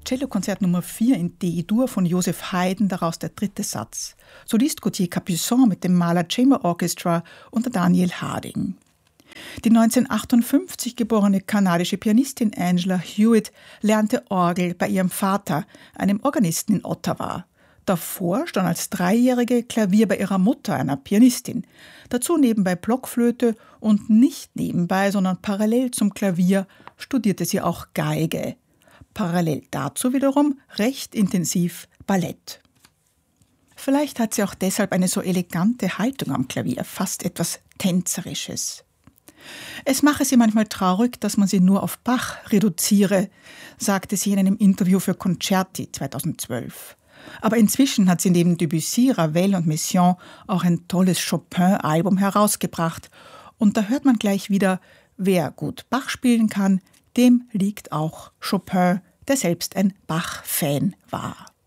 Cellokonzert Nummer 4 in D-Dur von Joseph Haydn, daraus der 3. Satz. Solist Gauthier Capuçon mit dem Mahler Chamber Orchestra unter Daniel Harding. Die 1958 geborene kanadische Pianistin Angela Hewitt lernte Orgel bei ihrem Vater, einem Organisten in Ottawa. Davor stand als 3-Jährige Klavier bei ihrer Mutter, einer Pianistin. Dazu nebenbei Blockflöte und nicht nebenbei, sondern parallel zum Klavier studierte sie auch Geige. Parallel dazu wiederum recht intensiv Ballett. Vielleicht hat sie auch deshalb eine so elegante Haltung am Klavier, fast etwas Tänzerisches. Es mache sie manchmal traurig, dass man sie nur auf Bach reduziere, sagte sie in einem Interview für Concerti 2012. Aber inzwischen hat sie neben Debussy, Ravel und Messiaen auch ein tolles Chopin-Album herausgebracht. Und da hört man gleich wieder, wer gut Bach spielen kann, dem liegt auch Chopin, der selbst ein Bach-Fan war.